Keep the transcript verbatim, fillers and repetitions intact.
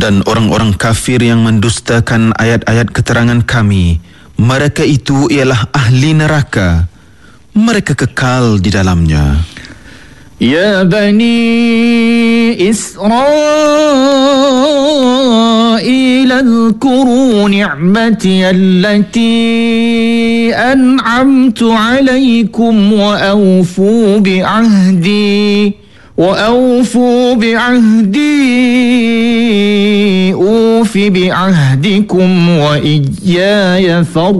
Dan orang-orang kafir yang mendustakan ayat-ayat keterangan kami, mereka itu ialah ahli neraka. Mereka kekal di dalamnya. Ya Bani Israel, اذكروا نعمتي التي أنعمت عليكم وأوفوا بعهدي وأوفوا بعهدي أوف بعهدكم وإياي فارهبون.